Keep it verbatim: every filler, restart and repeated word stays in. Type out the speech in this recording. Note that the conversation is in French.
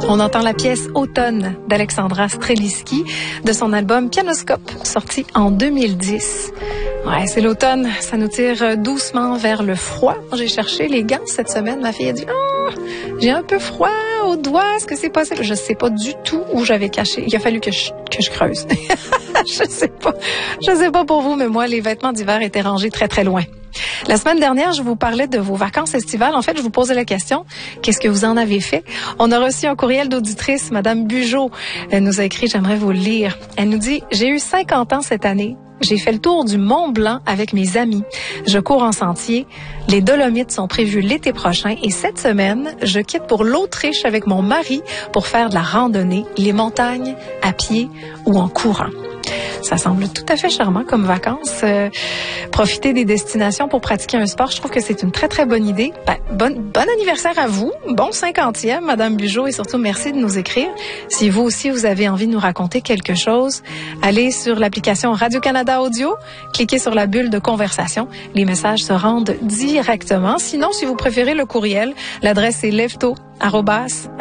On entend la pièce Automne d'Alexandra Streliski de son album Pianoscope, sorti en deux mille dix. Ouais, c'est l'automne, ça nous tire doucement vers le froid. J'ai cherché les gants cette semaine, ma fille a dit « Ah, j'ai un peu froid aux doigts, est-ce que c'est possible? » Je sais pas du tout où j'avais caché. Il a fallu que je, que je creuse. Je sais pas. Je sais pas pour vous, mais moi, les vêtements d'hiver étaient rangés très, très loin. La semaine dernière, je vous parlais de vos vacances estivales. En fait, je vous posais la question, qu'est-ce que vous en avez fait? On a reçu un courriel d'auditrice, Madame Bugeaud. Elle nous a écrit, j'aimerais vous le lire. Elle nous dit, j'ai eu cinquante ans cette année. J'ai fait le tour du Mont Blanc avec mes amis. Je cours en sentier. Les Dolomites sont prévus l'été prochain et cette semaine, je quitte pour l'Autriche avec mon mari pour faire de la randonnée, les montagnes, à pied ou en courant. Ça semble tout à fait charmant comme vacances. Euh, profiter des destinations pour pratiquer un sport, je trouve que c'est une très, très bonne idée. Ben, bon, bon anniversaire à vous. Bon cinquantième, Madame Bugeaud, et surtout merci de nous écrire. Si vous aussi, vous avez envie de nous raconter quelque chose, allez sur l'application Radio-Canada Audio, cliquez sur la bulle de conversation. Les messages se rendent directement. Sinon, si vous préférez le courriel, l'adresse est lève-tôt arobase